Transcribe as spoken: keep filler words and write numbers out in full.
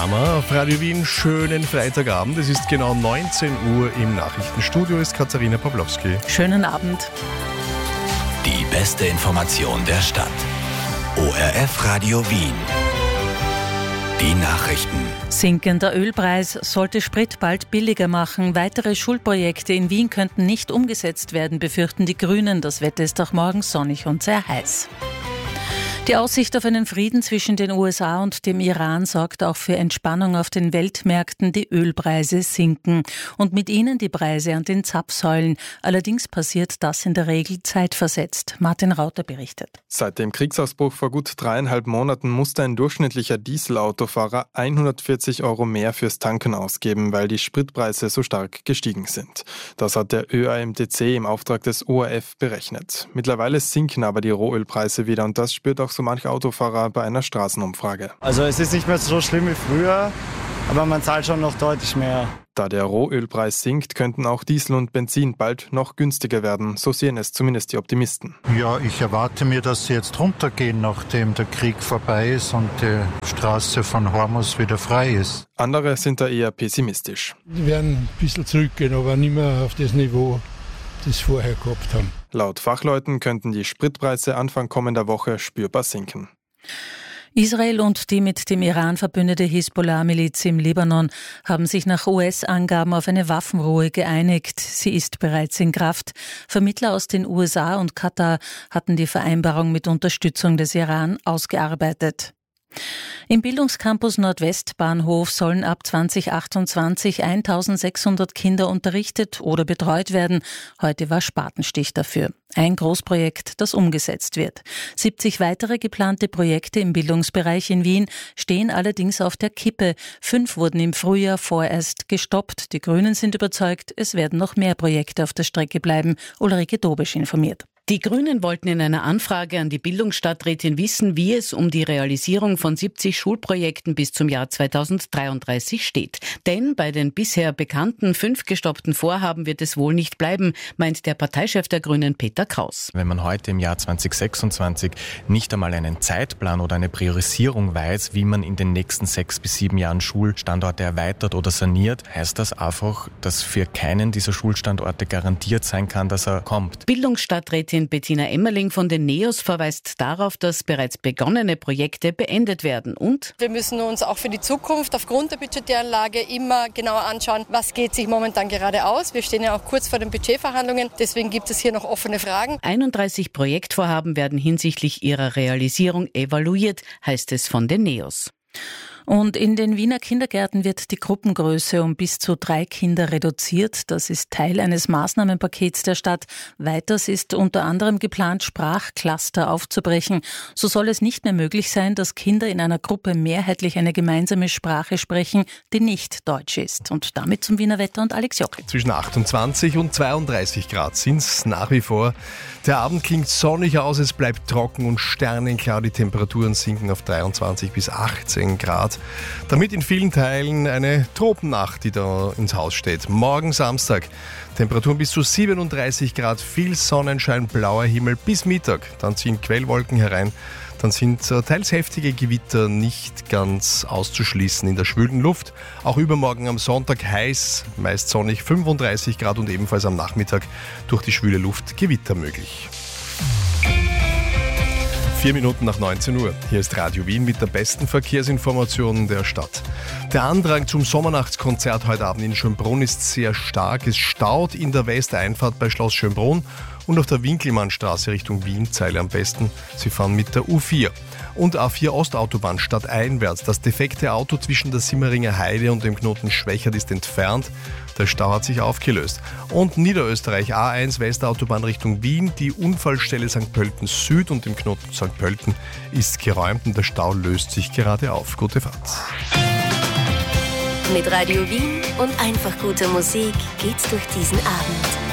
Panorama auf Radio Wien. Schönen Freitagabend. Es ist genau neunzehn Uhr. Im Nachrichtenstudio ist Katharina Pawlowski. Schönen Abend. Die beste Information der Stadt. O R F Radio Wien. Die Nachrichten. Sinkender Ölpreis sollte Sprit bald billiger machen. Weitere Schulprojekte in Wien könnten nicht umgesetzt werden, befürchten die Grünen. Das Wetter ist auch morgen sonnig und sehr heiß. Die Aussicht auf einen Frieden zwischen den U S A und dem Iran sorgt auch für Entspannung auf den Weltmärkten. Die Ölpreise sinken und mit ihnen die Preise an den Zapfsäulen. Allerdings passiert das in der Regel zeitversetzt. Martin Rauter berichtet. Seit dem Kriegsausbruch vor gut dreieinhalb Monaten musste ein durchschnittlicher Dieselautofahrer hundertvierzig Euro mehr fürs Tanken ausgeben, weil die Spritpreise so stark gestiegen sind. Das hat der Ö A M T C im Auftrag des O R F berechnet. Mittlerweile sinken aber die Rohölpreise wieder und das spürt auch so manch Autofahrer bei einer Straßenumfrage. Also es ist nicht mehr so schlimm wie früher, aber man zahlt schon noch deutlich mehr. Da der Rohölpreis sinkt, könnten auch Diesel und Benzin bald noch günstiger werden. So sehen es zumindest die Optimisten. Ja, ich erwarte mir, dass sie jetzt runtergehen, nachdem der Krieg vorbei ist und die Straße von Hormuz wieder frei ist. Andere sind da eher pessimistisch. Die werden ein bisschen zurückgehen, aber nicht mehr auf das Niveau, das sie vorher gehabt haben. Laut Fachleuten könnten die Spritpreise Anfang kommender Woche spürbar sinken. Israel und die mit dem Iran verbündete Hisbollah-Miliz im Libanon haben sich nach U S-Angaben auf eine Waffenruhe geeinigt. Sie ist bereits in Kraft. Vermittler aus den U S A und Katar hatten die Vereinbarung mit Unterstützung des Iran ausgearbeitet. Im Bildungscampus Nordwestbahnhof sollen ab zwanzig achtundzwanzig eintausendsechshundert Kinder unterrichtet oder betreut werden. Heute war Spatenstich dafür. Ein Großprojekt, das umgesetzt wird. siebzig weitere geplante Projekte im Bildungsbereich in Wien stehen allerdings auf der Kippe. Fünf wurden im Frühjahr vorerst gestoppt. Die Grünen sind überzeugt, es werden noch mehr Projekte auf der Strecke bleiben. Ulrike Dobisch informiert. Die Grünen wollten in einer Anfrage an die Bildungsstadträtin wissen, wie es um die Realisierung von siebzig Schulprojekten bis zum Jahr zweitausenddreiunddreißig steht. Denn bei den bisher bekannten fünf gestoppten Vorhaben wird es wohl nicht bleiben, meint der Parteichef der Grünen Peter Kraus. Wenn man heute im Jahr zweitausendsechsundzwanzig nicht einmal einen Zeitplan oder eine Priorisierung weiß, wie man in den nächsten sechs bis sieben Jahren Schulstandorte erweitert oder saniert, heißt das einfach, dass für keinen dieser Schulstandorte garantiert sein kann, dass er kommt. Bildungsstadträtin Bettina Emmerling von den NEOS verweist darauf, dass bereits begonnene Projekte beendet werden und wir müssen uns auch für die Zukunft aufgrund der budgetären Lage immer genauer anschauen, was geht sich momentan gerade aus. Wir stehen ja auch kurz vor den Budgetverhandlungen, deswegen gibt es hier noch offene Fragen. einunddreißig Projektvorhaben werden hinsichtlich ihrer Realisierung evaluiert, heißt es von den NEOS. Und in den Wiener Kindergärten wird die Gruppengröße um bis zu drei Kinder reduziert. Das ist Teil eines Maßnahmenpakets der Stadt. Weiters ist unter anderem geplant, Sprachcluster aufzubrechen. So soll es nicht mehr möglich sein, dass Kinder in einer Gruppe mehrheitlich eine gemeinsame Sprache sprechen, die nicht Deutsch ist. Und damit zum Wiener Wetter und Alex Jockel. Zwischen achtundzwanzig und zweiunddreißig Grad sind es nach wie vor. Der Abend klingt sonnig aus, es bleibt trocken und sternenklar. Die Temperaturen sinken auf dreiundzwanzig bis achtzehn Grad. Damit in vielen Teilen eine Tropennacht, die da ins Haus steht. Morgen Samstag, Temperaturen bis zu siebenunddreißig Grad, viel Sonnenschein, blauer Himmel bis Mittag. Dann ziehen Quellwolken herein. Dann sind teils heftige Gewitter nicht ganz auszuschließen in der schwülen Luft. Auch übermorgen am Sonntag heiß, meist sonnig, fünfunddreißig Grad und ebenfalls am Nachmittag durch die schwüle Luft Gewitter möglich. Vier Minuten nach neunzehn Uhr. Hier ist Radio Wien mit der besten Verkehrsinformation der Stadt. Der Andrang zum Sommernachtskonzert heute Abend in Schönbrunn ist sehr stark. Es staut in der Westeinfahrt bei Schloss Schönbrunn und auf der Winkelmannstraße Richtung Wienzeile am besten. Sie fahren mit der U vier. Und A vier Ostautobahn stadteinwärts. Das defekte Auto zwischen der Simmeringer Heide und dem Knoten Schwächert ist entfernt. Der Stau hat sich aufgelöst. Und Niederösterreich A eins Westautobahn Richtung Wien. Die Unfallstelle Sankt Pölten Süd und dem Knoten Sankt Pölten ist geräumt und der Stau löst sich gerade auf. Gute Fahrt. Mit Radio Wien und einfach guter Musik geht's durch diesen Abend.